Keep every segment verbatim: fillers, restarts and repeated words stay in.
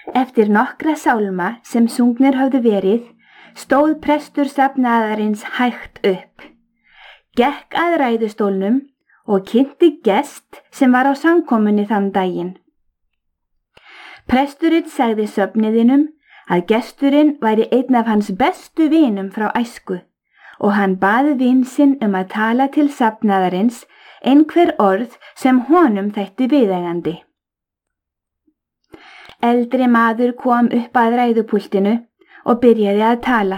Eftir nokkra sálma sem sungnir höfðu verið, stóð prestur safnaðarins hægt upp, gekk að ræðustólnum og kynnti gest sem var á samkomunni þann daginn. Presturinn sagði söfniðinum að gesturinn væri einn af hans bestu vinum frá æsku og hann baði vin sinn um að tala til safnaðarins einhver orð sem honum þætti viðeigandi. Eldri maður kom upp að ræðupúltinu og byrjaði að tala.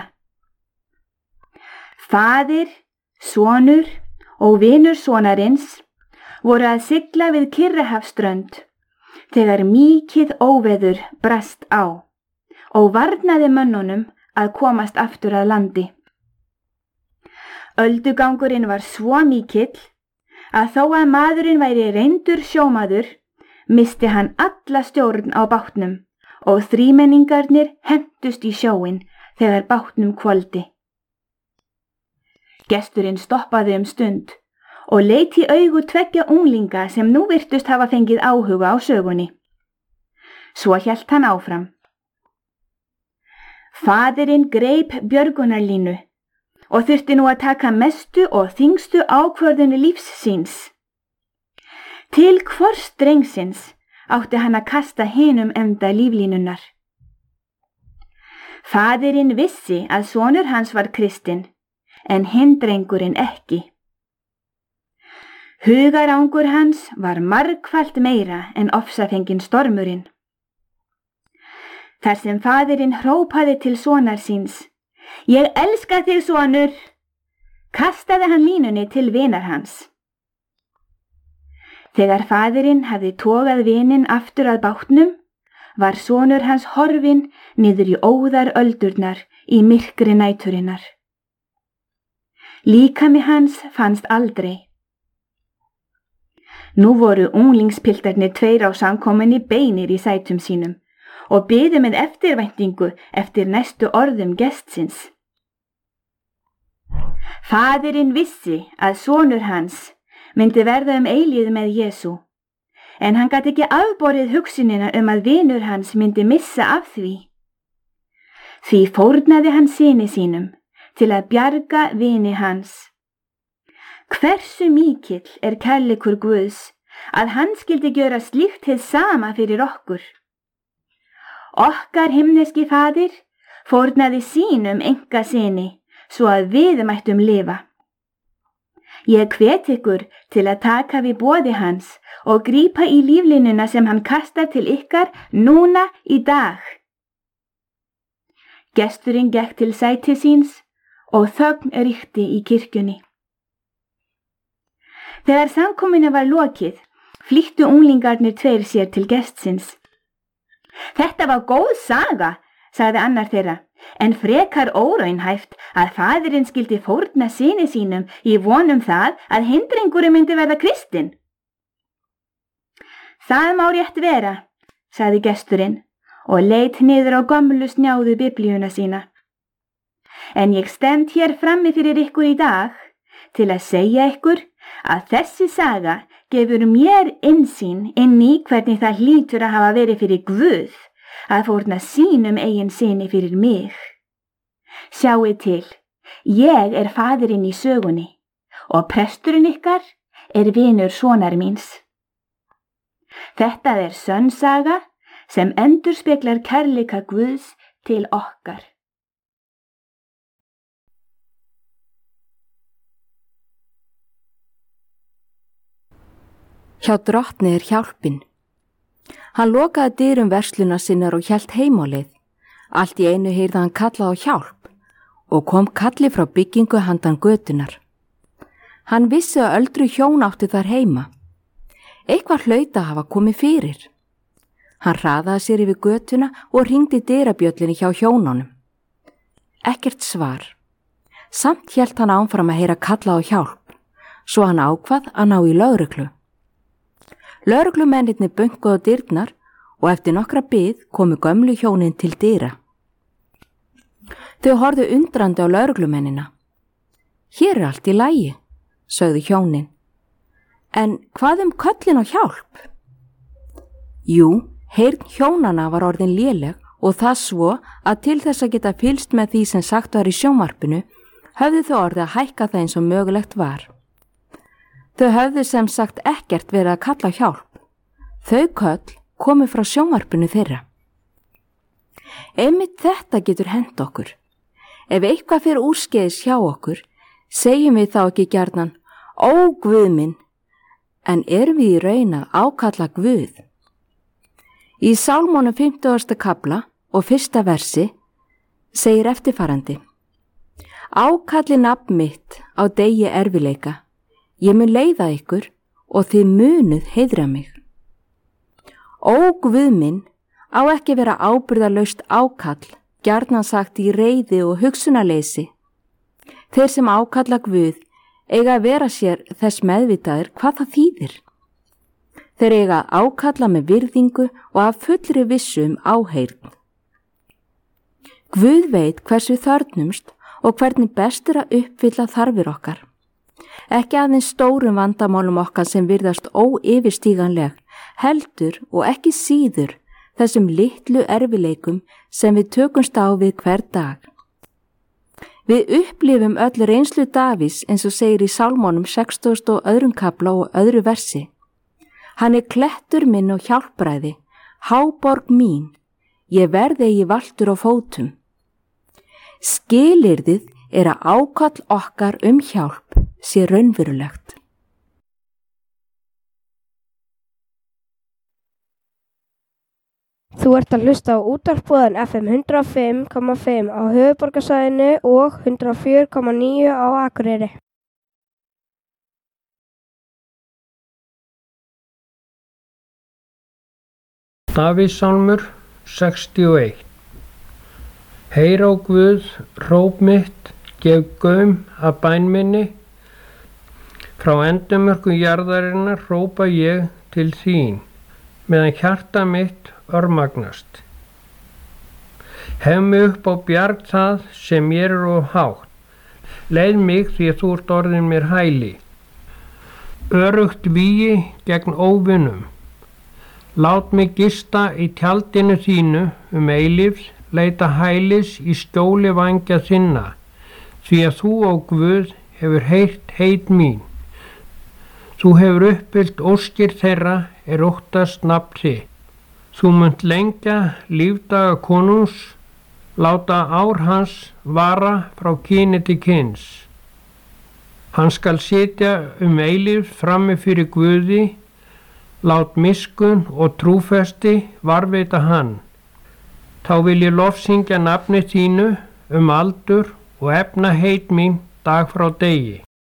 Faðir, sonur og vinur sonarins voru að sigla við Kyrrahafsströnd þegar mikið óveður brast á og varnaði mönnunum að komast aftur að landi. Öldugangurinn var svo mikill að þó að maðurinn væri reyndur sjómaður, misti hann alla stjórn á bátnum og þrímenningarnir hentust í sjóinn þegar bátnum hvolfdi. Gesturinn stoppaði um stund og leit í augu tveggja unglinga sem nú virtust hafa fengið áhuga á sögunni. Svo hélt hann áfram. Faðirinn greip björgunarlínu og þurfti nú að taka mestu og þyngstu ákvörðun lífs síns. Til hvors drengsins átti hann að kasta hinum enda líflínunnar. Faðirinn vissi að sonur hans var kristinn, en hinn drengurinn ekki. Hugarangur hans var margfalt meira en ofsafenginn stormurinn. Þar sem faðirinn hrópaði til sonar síns, ég elska þig, sonur, kastaði hann línunni til vinar hans. Þegar faðirinn hafði togað vininn aftur að bátnum, var sonur hans horfinn niður í óðar öldurnar í myrkri næturinnar. Líkami hans fannst aldrei. Nú voru unglingspiltarnir tveir á samkomunni beinir í sætum sínum og biðu með eftirvæntingu eftir næstu orðum gestsins. Faðirinn vissi að sonur hans myndi verða um eilíð með Jesú, en hann gat ekki afborið hugsunina um að vinur hans myndi missa af því. Því fórnaði hann syni sínum til að bjarga vini hans. Hversu mikill er kærleikur Guðs að hann skyldi gjöra slíkt hið sama fyrir okkur. Okkar himneski faðir fórnaði sínum einkasyni svo að við mættum lifa. Ég hvet ykkur til að taka við boði hans og grípa í líflínuna sem hann kastar til ykkar núna í dag. Gesturinn gekk til sæti síns og þögn ríkti í kirkjunni. Þegar samkomunni var lokið, flýttu unglingarnir tveir sér til gestsins. Þetta var góð saga, sagði annar þeirra, en frekar óraunhæft að faðirinn skyldi fórna syni sínum í vonum það að hindringurinn myndi verða kristinn. Það má rétt vera, sagði gesturinn og leit niður á gömlu snjáðu biblíuna sína. En ég stend hér frammi fyrir ykkur í dag til að segja ykkur að þessi saga gefur mér innsýn inn í hvernig það hlýtur að hafa verið fyrir Guð að fórna sínum eigin syni fyrir mig. Sjáið til, ég er faðirinn í sögunni og presturinn ykkar er vinur sonar míns. Þetta er sönn saga sem endurspeglar kærleika Guðs til okkar. Hjá drottni er hjálpin. Hann lokaði dyrum versluna sinnar og hélt heim á leið. Allt í einu heyrði hann kalla á hjálp og kom kalli frá byggingu handan götunar. Hann vissi að öldru hjón átti þar heima. Eitthvað hlaut að hafa komið fyrir. Hann hraðaði sér yfir götuna og hringdi dyrabjöllinni hjá hjónunum. Ekkert svar. Samt hélt hann áfram að heyra kalla á hjálp, svo hann ákvað að ná í lögreglu. Lögreglumennirnir bönkuðu á dyrnar og eftir nokkra bið komu gömlu hjónin til dyra. Þau horfðu undrandi á lögreglumennina. Hér er allt í lagi, sögðu hjónin. En hvað um köllin á hjálp? Jú, Heyrn hjónana var orðin léleg og það svo að til þess að geta fylst með því sem sagt var í sjónvarpinu höfðu þau orðið að hækka það eins og mögulegt var. Þau höfðu sem sagt ekkert verið að kalla á hjálp. Þau köll komu frá sjónvarpinu þeirra. Einmitt þetta getur hent okkur. Ef eitthvað fyrir úrskeiðis hjá okkur, segjum við þá ekki gjarnan, ó Guð minn, en erum við í raun að ákalla Guð. Í Sálmónum fimmtugasta kafla og fyrsta versi segir eftirfarandi: Ákalli nafn mitt á degi erfileika, ég mun leiða ykkur og þið munuð heiðra mig. Ó Guð minn á ekki vera ábyrgðarlaust ákall, gjarnan sagt í reiði og hugsunarleysi. Þeir sem ákalla Guð eiga að vera sér þess meðvitaðir hvað það þýðir. Þeir eiga að ákalla með virðingu og af fullri vissu um áheyrn. Guð veit hversu þörnumst og hvernig best er að uppfylla þarfir okkar. Ekki aðeins stórum vandamálum okkar sem virðast óyfirstíganleg, heldur og ekki síður þessum litlu erfileikum sem við tökumst á við hver dag. Við upplifum öll reynslu Davís eins og segir í Sálmónum sextugasta og öðrum kafla og öðru versi. Hann er klettur minn og hjálpræði, háborg mín, ég verði eigi valtur á fótum. Skilyrðið er að ákall okkar um hjálp sé raunverulegt. Þú ert að hlusta á útvarpsbúðan F M hundrað og fimm komma fimm á höfuðborgarsvæðinu og hundrað og fjögur komma níu á Akureyri. Davíðssálmur sextíu og eitt. Heyr á Guð, hróp mitt, gef gaum að bæn minni. Frá endimörkum jarðarinnar hrópa ég til þín, meðan hjarta mitt örmagnast. Hef mig upp á bjarg það sem mér er of hátt. Leið mig því að þú ert orðin mér hæli. Örugt vígi gegn óvinum. Lát mig gista í tjaldinu þínu um eilífs, leita hælis í skjóli vængja þinna, því að þú, ó Guð, hefur heyrt heit mín. Þú hefur uppfyllt óskir þeirra er óttast nafn þitt. Þú munt lengja lífdaga konungs, láta ár hans vara frá kyni til kyns. Hann skal sitja um eilífs frammi fyrir Guði, lát miskun og trúfesti varveita hann. Þá vil ég lofsyngja nafni þínu um aldur og efna heit mín dag frá degi.